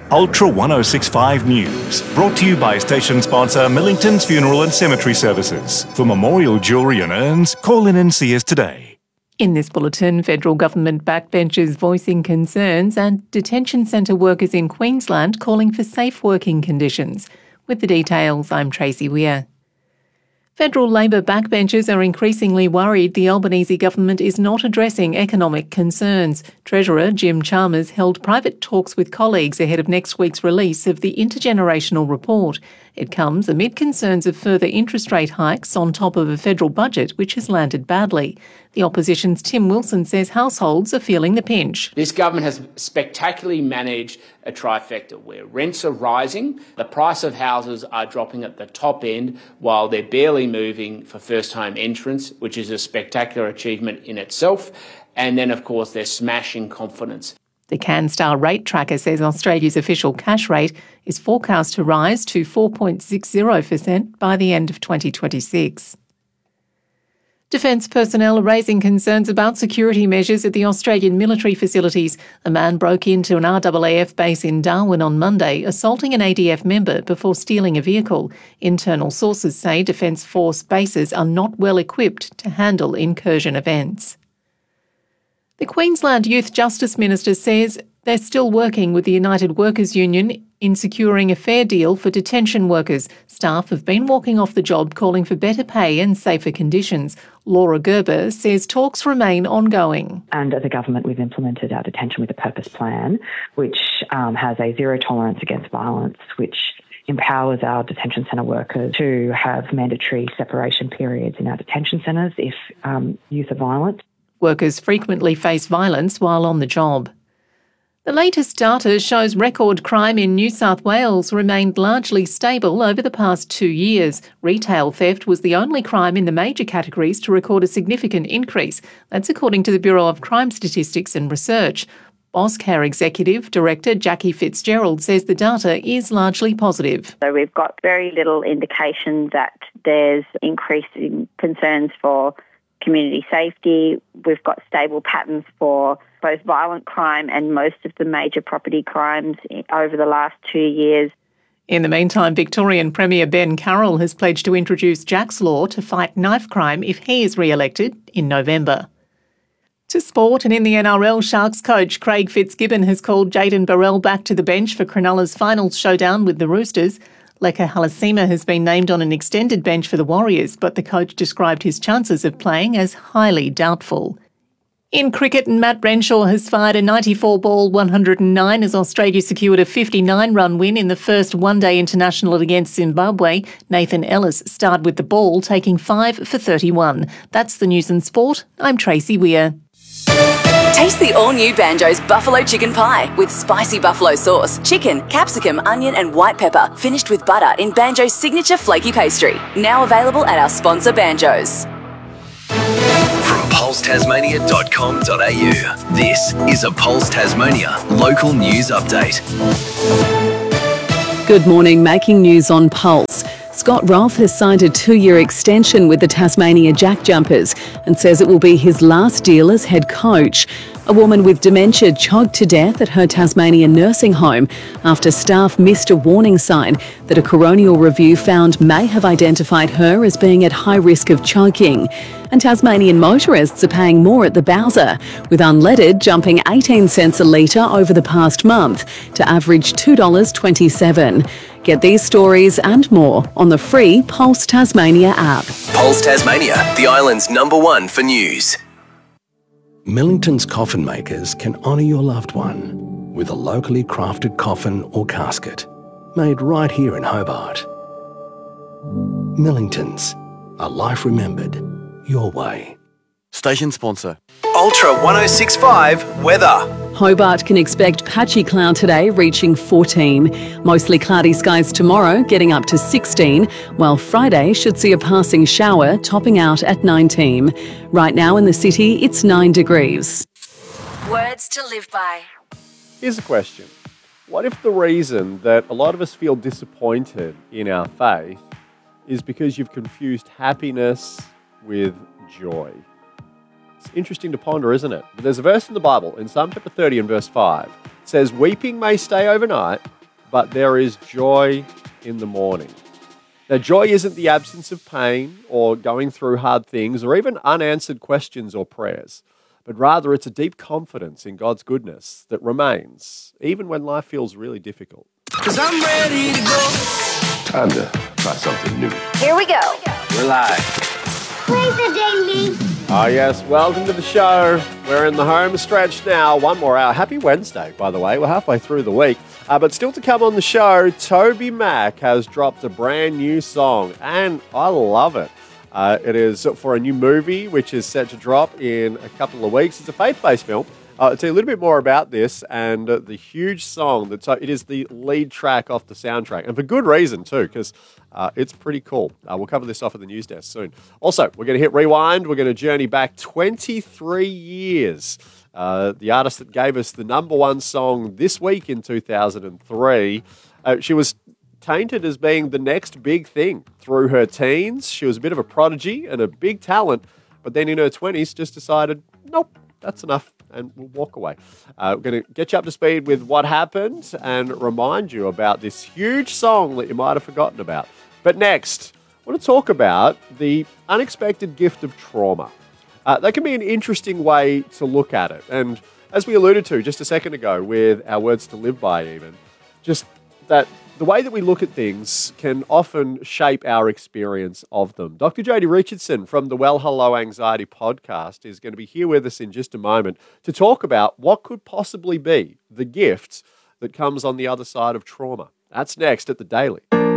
Ultra 1065 News, brought to you by station sponsor Millington's Funeral and Cemetery Services. For memorial jewellery and urns, call in and see us today. In this bulletin, federal government backbenchers voicing concerns and detention centre workers in Queensland calling for safe working conditions. With the details, I'm Tracy Weir. Federal Labor backbenchers are increasingly worried the Albanese government is not addressing economic concerns. Treasurer Jim Chalmers held private talks with colleagues ahead of next week's release of the intergenerational report. It comes amid concerns of further interest rate hikes on top of a federal budget which has landed badly. The opposition's Tim Wilson says households are feeling the pinch. This government has spectacularly managed a trifecta where rents are rising, the price of houses are dropping at the top end while they're barely moving for first home entrants, which is a spectacular achievement in itself. And then, of course, they're smashing confidence. The CanStar rate tracker says Australia's official cash rate is forecast to rise to 4.60% by the end of 2026. Defence personnel are raising concerns about security measures at the Australian military facilities. A man broke into an RAAF base in Darwin on Monday, assaulting an ADF member before stealing a vehicle. Internal sources say Defence Force bases are not well equipped to handle incursion events. The Queensland Youth Justice Minister says they're still working with the United Workers Union in securing a fair deal for detention workers. Staff have been walking off the job calling for better pay and safer conditions. Laura Gerber says talks remain ongoing. And as a government, we've implemented our Detention with a Purpose plan, which has a zero tolerance against violence, which empowers our detention centre workers to have mandatory separation periods in our detention centres if youth are violent. Workers frequently face violence while on the job. The latest data shows record crime in New South Wales remained largely stable over the past 2 years. Retail theft was the only crime in the major categories to record a significant increase. That's according to the Bureau of Crime Statistics and Research. Boscare Executive Director Jackie Fitzgerald says the data is largely positive. So we've got very little indication that there's increasing concerns for community safety. We've got stable patterns for both violent crime and most of the major property crimes over the last 2 years. In the meantime, Victorian Premier Ben Carroll has pledged to introduce Jack's Law to fight knife crime if he is re-elected in November. To sport, and in the NRL, Sharks coach Craig Fitzgibbon has called Jayden Burrell back to the bench for Cronulla's finals showdown with the Roosters. Leka Halasima has been named on an extended bench for the Warriors, but the coach described his chances of playing as highly doubtful. In cricket, Matt Renshaw has fired a 94-ball 109 as Australia secured a 59-run win in the first one-day international against Zimbabwe. Nathan Ellis starred with the ball, taking 5 for 31. That's the news and sport. I'm Tracy Weir. Taste the all-new Banjo's Buffalo Chicken Pie with spicy buffalo sauce, chicken, capsicum, onion and white pepper, finished with butter in Banjo's signature flaky pastry. Now available at our sponsor Banjo's. From pulsetasmania.com.au, this is a Pulse Tasmania local news update. Good morning, making news on Pulse. Scott Roth has signed a 2-year extension with the Tasmania Jack Jumpers and says it will be his last deal as head coach. A woman with dementia chogged to death at her Tasmania nursing home after staff missed a warning sign that a coronial review found may have identified her as being at high risk of choking. And Tasmanian motorists are paying more at the Bowser, with unleaded jumping 18 cents a litre over the past month to average $2.27. Get these stories and more on the free Pulse Tasmania app. Pulse Tasmania, the island's #1 for news. Millington's Coffin Makers can honour your loved one with a locally crafted coffin or casket made right here in Hobart. Millington's, a life remembered your way. Station sponsor. Ultra 1065 weather. Hobart can expect patchy cloud today, reaching 14. Mostly cloudy skies tomorrow, getting up to 16, while Friday should see a passing shower, topping out at 19. Right now in the city, it's 9 degrees. Words to live by. Here's a question. What if the reason that a lot of us feel disappointed in our faith is because you've confused happiness with joy? It's interesting to ponder, isn't it? But there's a verse in the Bible, in Psalm chapter 30 and verse 5, it says, "Weeping may stay overnight, but there is joy in the morning. Now, joy isn't the absence of pain or going through hard things or even unanswered questions or prayers, but rather it's a deep confidence in God's goodness that remains, even when life feels really difficult. 'Cause I'm ready to go. Time to try something new. Here we go. We're live. Play the ding ding. Oh yes, welcome to the show. We're in the home stretch now. One more hour. Happy Wednesday, by the way. We're halfway through the week. But still to come on the show, Toby Mac has dropped a brand new song, and I love it. It is for a new movie, which is set to drop in a couple of weeks. It's a faith-based film. I'll tell you a little bit more about this and the huge song. It is the lead track off the soundtrack, and for good reason too, because it's pretty cool. We'll cover this off at the news desk soon. Also, we're going to hit rewind. We're going to journey back 23 years. The artist that gave us the number one song this week in 2003, she was tainted as being the next big thing through her teens. She was a bit of a prodigy and a big talent, but then in her 20s just decided, nope, that's enough, and we'll walk away. We're going to get you up to speed with what happened and remind you about this huge song that you might have forgotten about. But next, I want to talk about the unexpected gift of trauma. That can be an interesting way to look at it. And as we alluded to just a second ago with our words to live by even, just that the way that we look at things can often shape our experience of them. Dr. Jodie Richardson from the Well Hello Anxiety podcast is going to be here with us in just a moment to talk about what could possibly be the gift that comes on the other side of trauma. That's next at The Daily.